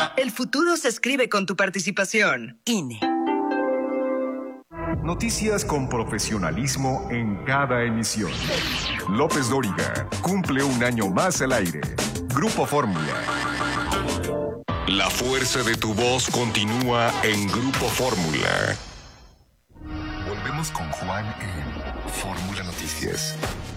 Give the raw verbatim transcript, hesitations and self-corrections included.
El futuro se escribe con tu participación. I N E. Noticias con profesionalismo en cada emisión. López Dóriga cumple un año más al aire. Grupo Fórmula. La fuerza de tu voz continúa en Grupo Fórmula. Volvemos con Juan en Fórmula Noticias.